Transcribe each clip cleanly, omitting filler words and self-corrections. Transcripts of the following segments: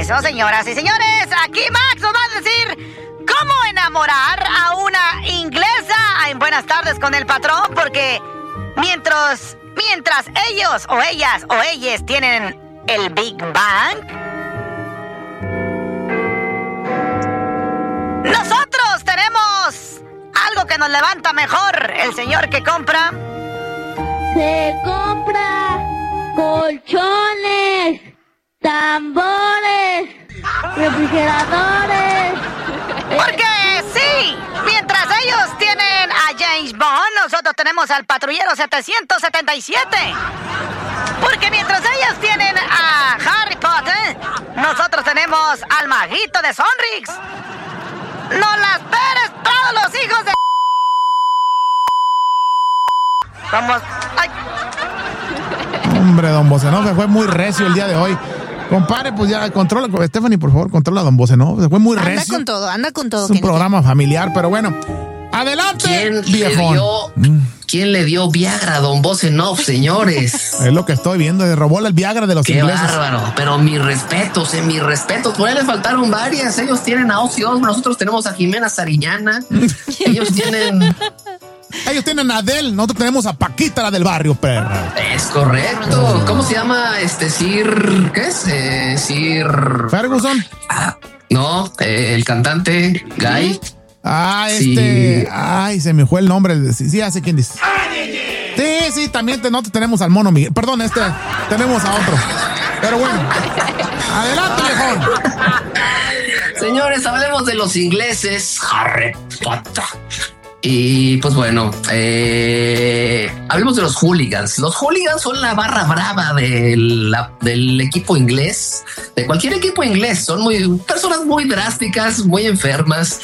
eso, señoras y señores. Aquí Max nos va a decir cómo enamorar a una inglesa en Buenas Tardes con el Patrón, porque mientras ellos o ellas o ellas tienen el Big Bang, nosotros tenemos algo que nos levanta mejor. El señor que compra... Se compra colchones, tambores, refrigeradores. Porque sí, mientras ellos tienen a James Bond, nosotros tenemos al Patrullero 777. Porque mientras ellas tienen a Harry Potter, nosotros tenemos al Maguito de Sonrix. ¡No las peres todos los hijos de... Vamos... ¡Ay! Hombre, don Bocenov, se fue muy recio el día de hoy. Compadre, pues ya controla, Stephanie, por favor, controla a don Bocenov. Se fue muy recio. Anda con todo. Es un programa familiar, pero bueno. Adelante, viejón. ¿Quién le dio Viagra a don Bocenov, señores? Es lo que estoy viendo, le robó el Viagra de los ingleses. Qué bárbaro, pero mis respetos. Por ahí le faltaron varias. Ellos tienen a Ozzy Osbourne, nosotros tenemos a Jimena Sariñana. Ellos tienen a Adele, nosotros tenemos a Paquita, la del barrio, perra. Es correcto. ¿Cómo se llama Sir? ¿Qué es? Sir Ferguson. No, el cantante Guy. Sí. Ay, se me fue el nombre. Sí, hace quién dice. Sí, también nosotros tenemos al Mono Miguel. Perdón, tenemos a otro. Pero bueno, adelante, viejón. Señores, hablemos de los ingleses. Harry Potter. Y pues bueno, hablemos de los hooligans. Los hooligans son la barra brava del equipo inglés, de cualquier equipo inglés. Son personas muy drásticas, muy enfermas.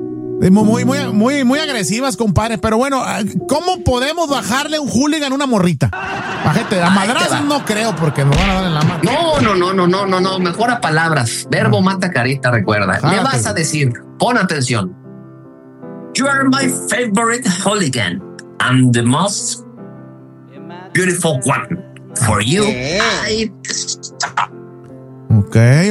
Muy agresivas, compadre. Pero bueno, ¿cómo podemos bajarle un hooligan a una morrita? Bajete, a madrazos no creo, porque nos van a dar en la mano. No. Mejor a palabras. Verbo mata carita, recuerda. Le vas a decir, pon atención. You are my favorite hooligan and the most beautiful one. For you, I stop. Ok.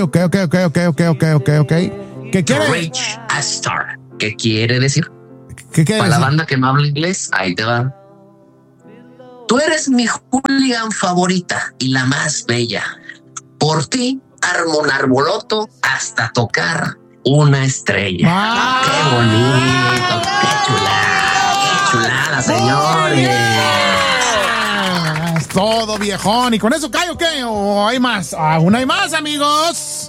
¿Qué quiere? Reach a star. ¿Qué quiere decir? ¿Qué quiere Para decir? la banda que me habla inglés, ahí te va. Tú eres mi hooligan favorita y la más bella. Por ti armo un arboloto hasta tocar una estrella. ¡Qué bonito! ¡Qué chulada, señores! Es todo, viejón. ¿Y con eso cae o qué? ¿O hay más? Aún hay más, amigos.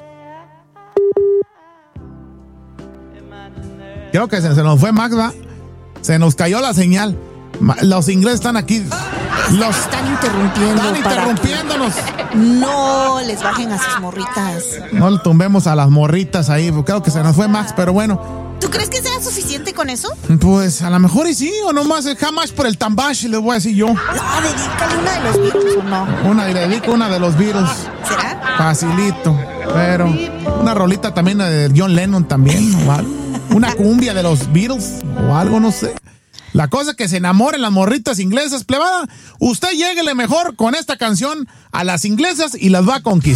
Creo que se nos fue Max, ¿va? Se nos cayó la señal. Los ingleses están aquí. Están interrumpiéndonos. No les bajen a sus morritas. No le tumbemos a las morritas ahí. Creo que se nos fue Max, pero bueno. ¿Tú crees que sea suficiente con eso? Pues a lo mejor y sí, o nomás jamás por el tambash, les voy a decir yo. No, dedícale una de los virus o no. Le dedico una de los virus. ¿Será? Facilito. Pero una rolita también de John Lennon también, o algo. Una cumbia de los Beatles o algo, no sé. La cosa es que se enamoren las morritas inglesas, plebada. Usted lléguele mejor con esta canción a las inglesas y las va a conquistar.